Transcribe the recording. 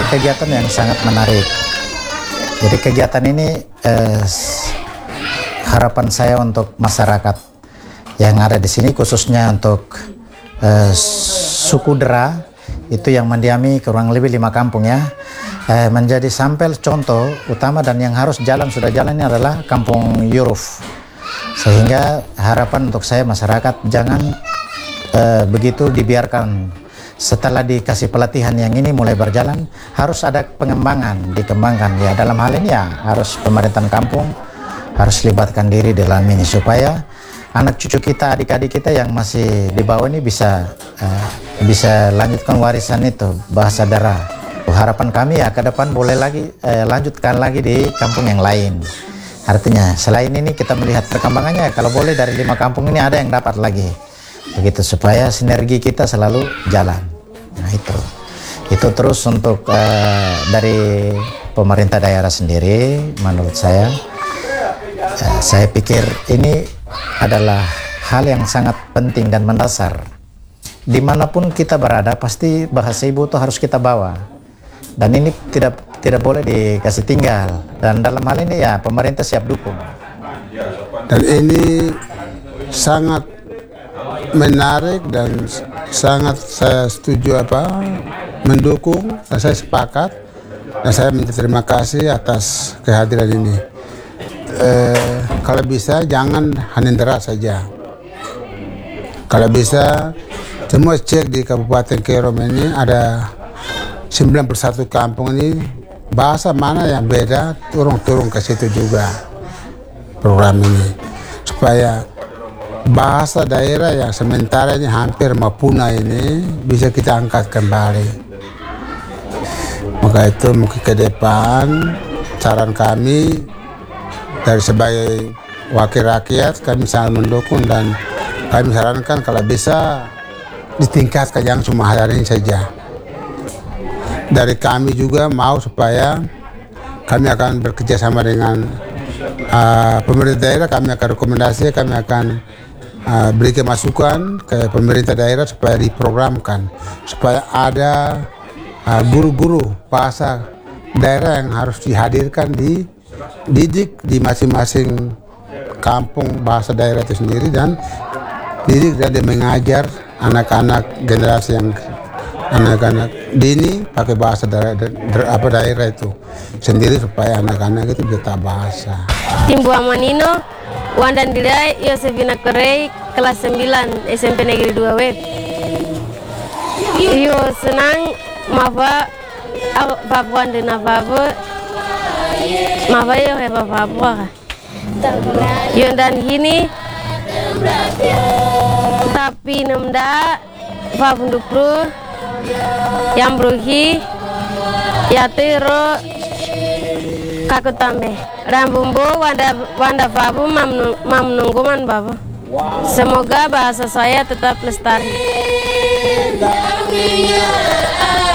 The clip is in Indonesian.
kegiatan yang sangat menarik. Jadi kegiatan ini harapan saya untuk masyarakat yang ada di sini, khususnya untuk suku Dera itu yang mendiami kurang lebih 5 kampung ya, menjadi sampel contoh utama, dan yang harus sudah jalan ini adalah Kampung Yuruf. Sehingga harapan untuk saya masyarakat jangan begitu dibiarkan. Setelah dikasih pelatihan yang ini mulai berjalan, harus ada dikembangkan ya. Dalam hal ini ya harus pemerintahan kampung harus libatkan diri dalam ini supaya anak cucu kita, adik-adik kita yang masih di bawah ini bisa lanjutkan warisan itu bahasa Dera. Harapan kami ya ke depan boleh lagi lanjutkan lagi di kampung yang lain. Artinya selain ini kita melihat perkembangannya, kalau boleh dari 5 kampung ini ada yang dapat lagi. Begitu supaya sinergi kita selalu jalan. Nah itu terus untuk dari pemerintah daerah sendiri, menurut saya pikir ini adalah hal yang sangat penting dan mendasar. Dimanapun kita berada pasti bahasa ibu itu harus kita bawa, dan ini tidak boleh dikasih tinggal, dan dalam hal ini ya pemerintah siap dukung. Dan ini sangat menarik dan sangat saya setuju mendukung, dan saya sepakat, dan saya minta terima kasih atas kehadiran ini. Kalau bisa jangan hanya Dera saja, kalau bisa semua cek di Kabupaten Kerom ini ada 91 kampung ini, bahasa mana yang beda turun ke situ juga program ini, supaya bahasa daerah yang sementara ini hampir mau punah ini bisa kita angkat kembali. Maka itu mungkin ke depan saran kami dari sebagai wakil rakyat, kami sangat mendukung, dan kami sarankan kalau bisa ditingkatkan, yang cuma hari ini saja. Dari kami juga mau supaya kami akan bekerja sama dengan pemerintah daerah, kami akan rekomendasi, kami akan berikan masukan ke pemerintah daerah supaya diprogramkan, supaya ada guru-guru bahasa daerah yang harus dihadirkan, dididik di masing-masing kampung bahasa daerah itu sendiri, dan didik dan mengajar anak-anak generasi yang anak-anak dini pakai bahasa daerah itu sendiri, supaya anak-anak itu bisa bahasa. Timbu Amanino, Wandan Didai, Yosefina Korei, kelas 9 SMP Negeri 2 Web. Yo senang mafa Papua dan apa mafa yo he Papua. Yo dan ini tapi nemda Papundukru yang beruhi yatero kakutambe rambumbo wanda babu mamnungguman babu. Semoga bahasa saya tetap lestari.